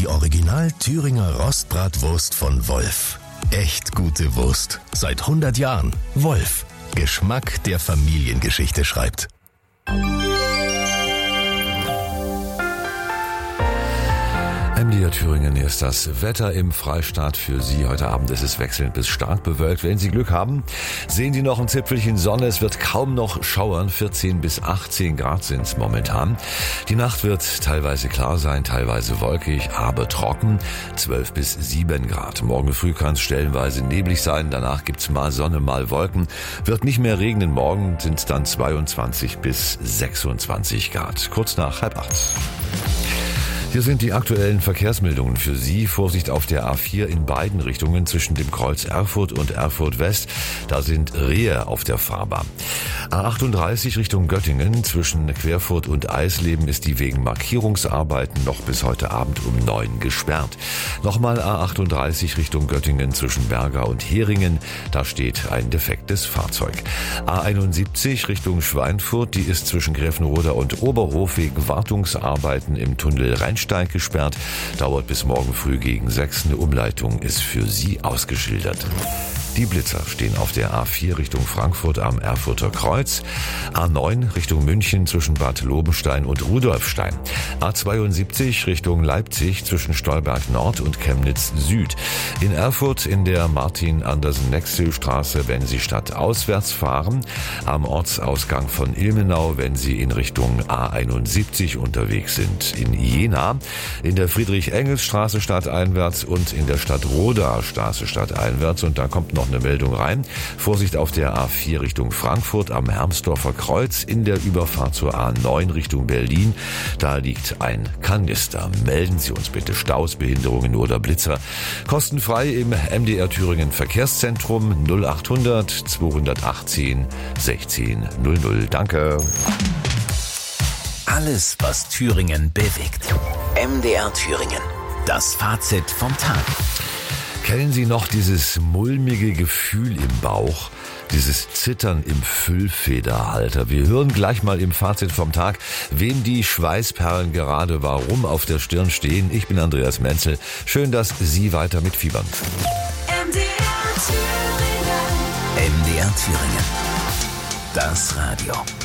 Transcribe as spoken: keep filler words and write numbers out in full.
Die Original Thüringer Rostbratwurst von Wolf. Echt gute Wurst. Seit hundert Jahren. Wolf. Geschmack, der Familiengeschichte schreibt. M D R Thüringen ist das Wetter im Freistaat für Sie. Heute Abend ist es wechselnd bis stark bewölkt. Wenn Sie Glück haben, sehen Sie noch ein Zipfelchen Sonne. Es wird kaum noch schauern. vierzehn bis achtzehn Grad sind es momentan. Die Nacht wird teilweise klar sein, teilweise wolkig, aber trocken. zwölf bis sieben Grad. Morgen früh kann es stellenweise neblig sein. Danach gibt's mal Sonne, mal Wolken. Wird nicht mehr regnen. Morgen sind es dann zweiundzwanzig bis sechsundzwanzig Grad. Kurz nach halb acht. Hier sind die aktuellen Verkehrsmeldungen für Sie. Vorsicht auf der A vier in beiden Richtungen zwischen dem Kreuz Erfurt und Erfurt West. Da sind Rehe auf der Fahrbahn. A achtunddreißig Richtung Göttingen zwischen Querfurt und Eisleben ist die wegen Markierungsarbeiten noch bis heute Abend um neun gesperrt. Nochmal A achtunddreißig Richtung Göttingen zwischen Berga und Heringen. Da steht ein defektes Fahrzeug. A einundsiebzig Richtung Schweinfurt, die ist zwischen Gräfenroda und Oberhof wegen Wartungsarbeiten im Tunnel Rheinsteig gesperrt. Dauert bis morgen früh gegen sechs. Eine Umleitung ist für Sie ausgeschildert. Die Blitzer stehen auf der A vier Richtung Frankfurt am Erfurter Kreuz, A neun Richtung München zwischen Bad Lobenstein und Rudolfstein, A zweiundsiebzig Richtung Leipzig zwischen Stolberg Nord und Chemnitz Süd. In Erfurt in der Martin-Andersen-Nexel-Straße, wenn Sie stadtauswärts fahren, am Ortsausgang von Ilmenau, wenn Sie in Richtung A einundsiebzig unterwegs sind. In Jena, in der Friedrich-Engels-Straße stadteinwärts und in der Stadt-Roda-Straße stadteinwärts. Und da kommt noch eine Meldung rein. Vorsicht auf der A vier Richtung Frankfurt am Hermsdorfer Kreuz in der Überfahrt zur A neun Richtung Berlin. Da liegt ein Kanister. Melden Sie uns bitte Staus, Behinderungen oder Blitzer. Kostenfrei im M D R Thüringen Verkehrszentrum null achthundert zweihundertachtzehn sechzehn null null. Danke. Alles, was Thüringen bewegt. M D R Thüringen. Das Fazit vom Tag. Kennen Sie noch dieses mulmige Gefühl im Bauch? Dieses Zittern im Füllfederhalter. Wir hören gleich mal im Fazit vom Tag, wem die Schweißperlen gerade warum auf der Stirn stehen. Ich bin Andreas Menzel. Schön, dass Sie weiter mitfiebern. M D R Thüringen. M D R Thüringen. Das Radio.